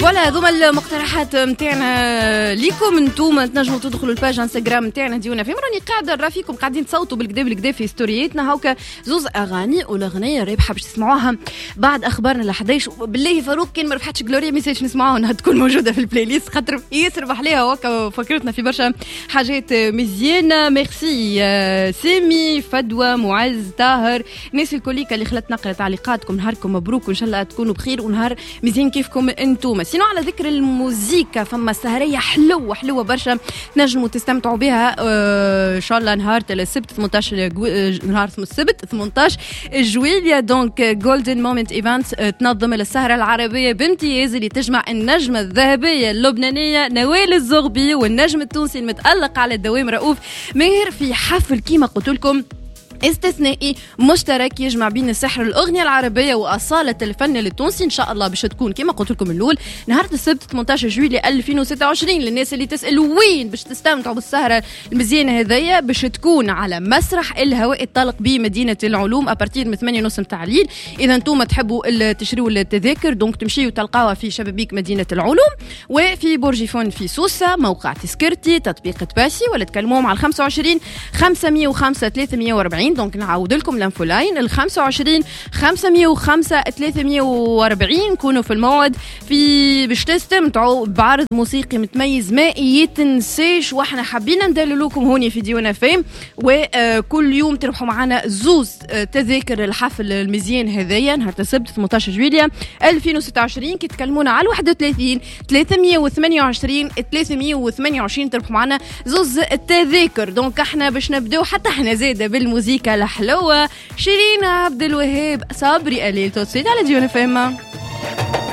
فوالا هذوما المقترحات نتاعنا ليكم انتوما. تنجموا تدخلوا الباج انستغرام نتاعنا ديونا فيم. راني قاعده نرى فيكم قاعدين تصوتوا بالكدا في ستورياتنا هاكا زوز اغاني والاغنيه الرابحه باش تسمعوها بعد اخبارنا ل 11. بالله فاروق كان ما ربحتش جلوريا ميساج نسمعوها انها تكون موجوده في البلاي ليست خاطر ياسر ربح ليها وهكا فكرتنا في برشا حاجات مزيانه. ميرسي سامي فدوى معز طاهر الناس الكوليكا اللي خلت نقرا تعليقاتكم. نهاركم مبروك وان شاء الله تكونوا بخير ونهار مزيان كيفكم انتم. سينو على ذكر الموسيقى فما سهريه حلوه برشا تنجموا تستمتعوا بها ان شاء الله نهار السبت 18 نهار السبت 18 جويليا. دونك جولدن مومنت ايفنت تنظم السهره العربيه بامتياز اللي تجمع النجمه الذهبيه اللبنانيه نوال الزغبي والنجم التونسي المتألق على الدوام رؤوف ماهر في حفل كيما قلت لكم استثنائي مشترك يجمع بين السحر الأغنية العربية وأصالة الفن التونسي. إن شاء الله باش تكون كما قلت لكم الأول نهار السبت 18 جويلية 2026. للناس اللي تسأل وين باش تستمتعوا بالسهرة المزيانة هذية باش تكون على مسرح الهواء الطلق بمدينة العلوم أبارتير من 8:30 متاع الليل. إذا أنتم تحبوا تشريوا التذاكر دونك تمشيوا تلقاوها في شبابيك مدينة العلوم وفي بورجيفون في سوسة موقع تذكرتي تطبيق تباسي ولا تكلموهم على 25 505 340. دونك نعاود لكم لانفولاين 25 505 340. كونوا في الموعد في باش تستمتعوا بعرض موسيقي متميز ما يتنساش. واحنا حابين ندللوكم هوني في ديونا فيم وكل يوم تربحوا معنا زوز تذاكر الحفل المزيان هذايا نهار السبت 18 جويلية 2026. كي تكلمونا على 31 328 328 تربحوا معنا زوز التذاكر. دونك احنا باش نبداو حتى احنا زاده بالموسيقى الحلوه شيرين عبد الوهاب صابري قليل توصيت على ديونا فيم.